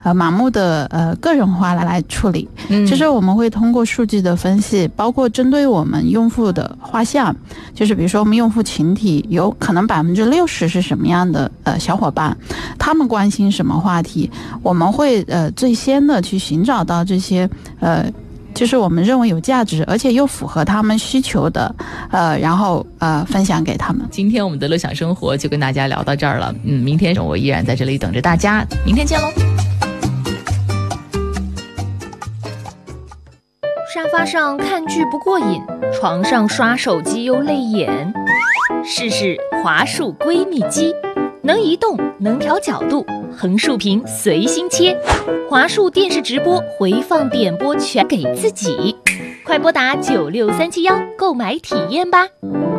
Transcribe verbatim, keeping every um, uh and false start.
呃盲目的呃个人化来来处理。 嗯， 就是我们会通过数据的分析，包括针对我们用户的画像，就是比如说我们用户群体有可能百分之六十是什么样的呃小伙伴，他们关心什么话题，我们会呃最先的去寻找到这些呃。就是我们认为有价值，而且又符合他们需求的，呃，然后呃分享给他们。 今天我们的乐享生活就跟大家聊到这儿了，嗯，明天我依然在这里等着大家，明天见喽。 沙发上看剧不过瘾，床上刷手机又累眼，试试华数闺蜜机，能移动，能调角度，横竖屏随心切，华数电视直播回放点播全给自己，快拨打九六三七幺购买体验吧。